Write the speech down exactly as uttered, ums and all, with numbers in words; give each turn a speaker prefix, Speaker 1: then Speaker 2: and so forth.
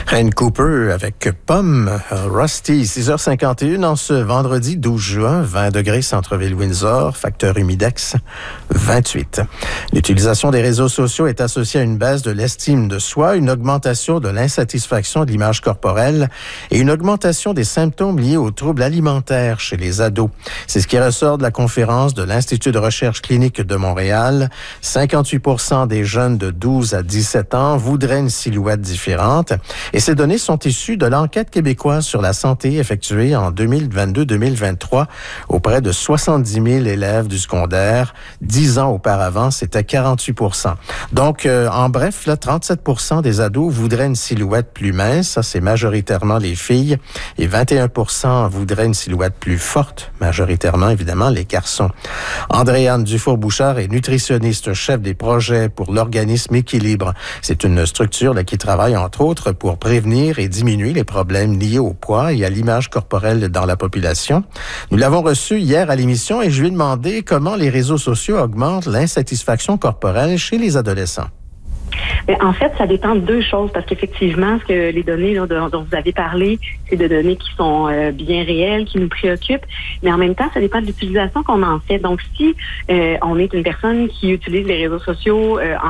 Speaker 1: Anne Cooper avec Pomme, Rusty, six heures cinquante et une en ce vendredi douze juin, vingt degrés centre-ville Windsor, facteur humidex vingt-huit. L'utilisation des réseaux sociaux est associée à une baisse de l'estime de soi, une augmentation de l'insatisfaction de l'image corporelle et une augmentation des symptômes liés aux troubles alimentaires chez les ados. C'est ce qui ressort de la conférence de l'Institut de recherche clinique de Montréal. cinquante-huit pour cent des jeunes de douze à dix-sept ans voudraient une silhouette différente. Et ces données sont issues de l'enquête québécoise sur la santé effectuée en deux mille vingt-deux deux mille vingt-trois auprès de soixante-dix mille élèves du secondaire. Dix ans auparavant, c'était quarante-huit pour cent. Donc, euh, en bref, là, trente-sept pour cent des ados voudraient une silhouette plus mince. Ça, c'est majoritairement les filles. Et vingt et un pour cent voudraient une silhouette plus forte. Majoritairement, évidemment, les garçons. Andréanne Dufour-Bouchard est nutritionniste, chef des projets pour l'organisme Équilibre. C'est une structure là, qui travaille, entre autres, pour prévenir et diminuer les problèmes liés au poids et à l'image corporelle dans la population. Nous l'avons reçu hier à l'émission et je lui ai demandé comment les réseaux sociaux augmentent l'insatisfaction corporelle chez les adolescents.
Speaker 2: En fait, ça dépend de deux choses, parce qu'effectivement, ce que les données là, dont, dont vous avez parlé, c'est de données qui sont euh, bien réelles, qui nous préoccupent, mais en même temps, ça dépend de l'utilisation qu'on en fait. Donc, si euh, on est une personne qui utilise les réseaux sociaux euh, en